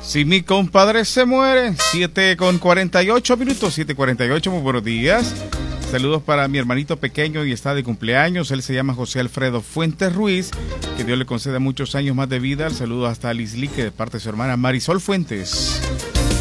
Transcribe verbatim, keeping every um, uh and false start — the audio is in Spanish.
Si mi compadre se muere, siete con cuarenta y ocho minutos, siete cuarenta y ocho, muy buenos días. Saludos para mi hermanito pequeño y está de cumpleaños. Él se llama José Alfredo Fuentes Ruiz. Que Dios le conceda muchos años más de vida. El saludo hasta Lislique de parte de su hermana Marisol Fuentes.